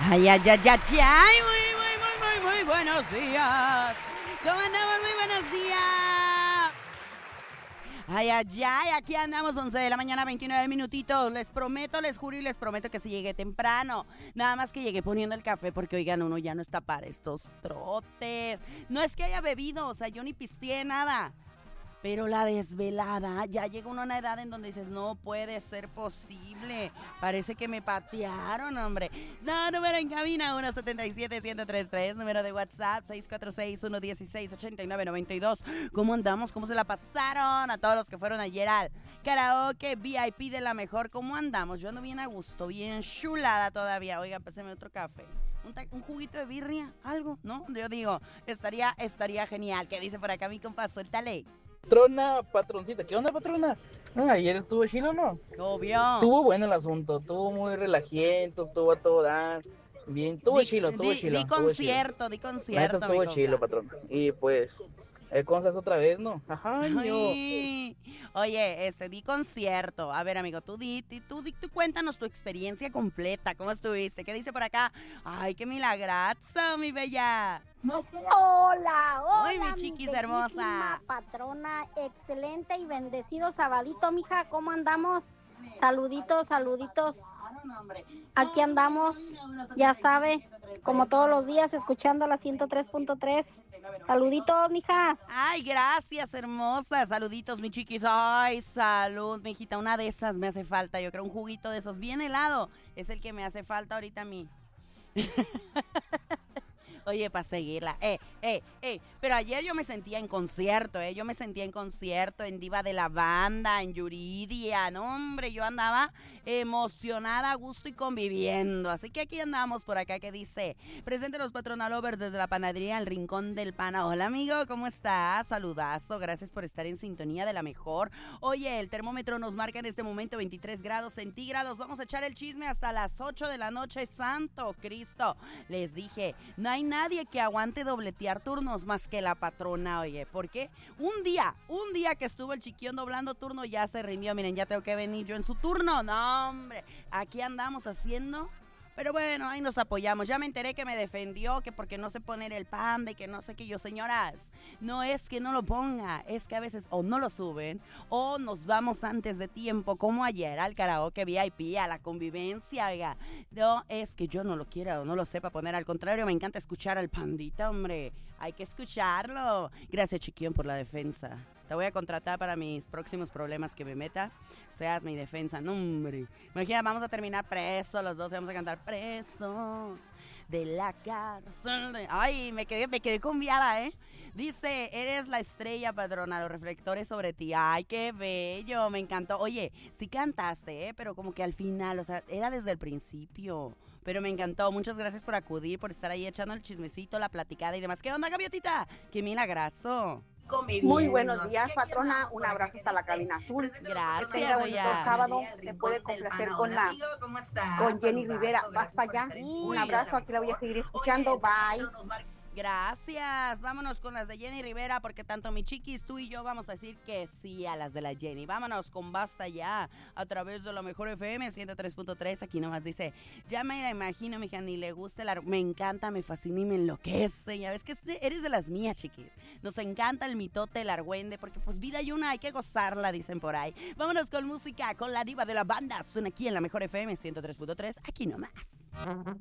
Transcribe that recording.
Ay, ay, ay, ay, ay, muy buenos días. ¿Cómo andamos? Muy buenos días. Ay, ay, ay, aquí andamos 11 de la mañana, 29 minutitos. Les prometo, les juro y les prometo que si llegué temprano. Nada más que llegué poniendo el café porque, oigan, uno ya no está para estos trotes. No es que haya bebido, o sea, yo ni pisteé nada. Pero la desvelada, ya llega uno a una edad en donde dices, no puede ser posible. Parece que me patearon, hombre. No, número en cabina, 177-1033. Número de WhatsApp, 646-116-8992. ¿Cómo andamos? ¿Cómo se la pasaron? A todos los que fueron ayer al karaoke VIP de la mejor. ¿Cómo andamos? Yo ando bien a gusto, bien chulada todavía. Oiga, pásame otro café. Un juguito de birria, algo, ¿no? Yo digo, estaría genial. ¿Qué dice por acá mi compa? Suéltale. Patrona, patroncita, ¿qué onda, patrona? Ayer estuvo chilo, ¿no? Obvio. Estuvo bueno el asunto, estuvo muy relajiento, estuvo a todo dar. Bien, estuvo chilo. Di concierto, Neta, estuvo chilo, patrón. Y pues, cosas otra vez, ¿no? Ajá, Ay. Oye, di concierto. A ver, amigo, tú cuéntanos tu experiencia completa. ¿Cómo estuviste? ¿Qué dice por acá? Ay, qué milagrazo, mi bella. Hola, Ay, mi chiquis hermosa. Patrona, excelente y bendecido sabadito, mija. ¿Cómo andamos? Saluditos. Aquí andamos, ya sabe, como todos los días, escuchando la 103.3. Saluditos, mija. Ay, gracias, hermosa. Saluditos, mi chiquis. Ay, salud, mijita. Una de esas me hace falta. Yo creo un juguito de esos bien helado es el que me hace falta ahorita a mí. Oye, para seguirla. Pero ayer yo me sentía en concierto, Yo me sentía en concierto, en Diva de la Banda, en Yuridia. No, hombre, yo andaba emocionada, a gusto y conviviendo. Así que aquí andamos por acá que dice, presente los Patrona Lovers desde la panadería El Rincón del Pana. Hola, amigo, ¿cómo estás? Saludazo, gracias por estar en sintonía de la mejor. Oye, el termómetro nos marca en este momento 23 grados centígrados. Vamos a echar el chisme hasta las 8 de la noche. Santo Cristo. Les dije, no hay nadie que aguante dobletear turnos más que la patrona, oye, ¿por qué? Un día que estuvo el chiquión doblando turno ya se rindió, miren, ya tengo que venir yo en su turno, no, hombre, aquí andamos haciendo, pero bueno, ahí nos apoyamos, ya me enteré que me defendió, que porque no sé poner el pan, de que no sé qué yo, señoras, no es que no lo ponga, es que a veces o no lo suben, o nos vamos antes de tiempo, como ayer al karaoke VIP, a la convivencia, oiga, no es que yo no lo quiera o no lo sepa poner, al contrario, me encanta escuchar al pandita, hombre, hay que escucharlo, gracias chiquión por la defensa, te voy a contratar para mis próximos problemas que me meta, seas mi defensa, no hombre, imagina, vamos a terminar presos los dos, vamos a cantar presos de la cárcel. Ay, me quedé confiada, Dice, eres la estrella, patrona, los reflectores sobre ti. Ay, qué bello, me encantó. Oye, sí cantaste, pero como que al final, o sea, era desde el principio. Pero me encantó, muchas gracias por acudir, por estar ahí echando el chismecito, la platicada y demás. ¿Qué onda, gaviotita? ¡Qué milagrazo! Muy buenos días, patrona. Un abrazo hasta la cabina azul. Gracias, Que tenga bonito oye. sábado. Me puede complacer con Jenny Rivera. Basta ya. Un abrazo. Aquí la voy a seguir escuchando. Bye. Gracias, vámonos con las de Jenny Rivera porque tanto mi chiquis, tú y yo vamos a decir que sí a las de la Jenny. Vámonos con Basta Ya a través de la mejor FM 103.3. Aquí nomás dice, ya me la imagino, mija, ni le gusta me encanta, me fascina y me enloquece. Ya ves que eres de las mías, chiquis. Nos encanta el mitote, el argüende, porque pues vida hay una, hay que gozarla, dicen por ahí. Vámonos con música, con la diva de la banda. Suena aquí en la mejor FM 103.3. Aquí nomás.